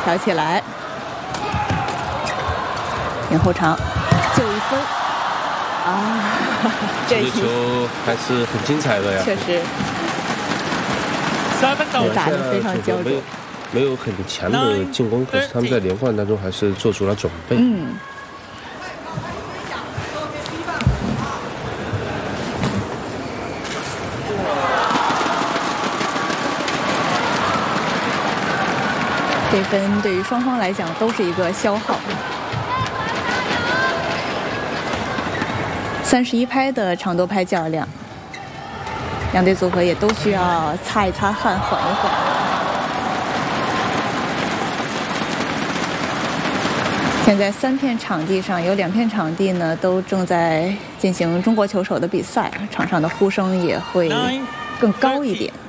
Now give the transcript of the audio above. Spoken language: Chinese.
挑起来，延后场就1分啊！ 这个球还是很精彩的呀， 确实 3分球打得非常焦灼， 没有很强的进攻，可是他们在连贯当中还是做出了准备。 这分对于双方来讲都是一个消耗。31拍的长斗拍较量，两队组合也都需要擦一擦汗，缓一缓。现在3片场地上有2片场地呢，都正在进行中国球手的比赛，场上的呼声也会更高一点。